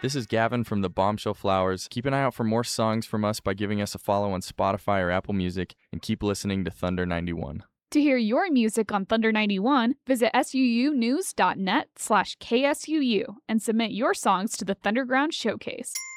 This is Gavin from the Bombshell Flowers. Keep an eye out for more songs from us by giving us a follow on Spotify or Apple Music, and keep listening to Thunder 91. To hear your music on Thunder 91, visit suunews.net/KSUU and submit your songs to the Thunderground Showcase.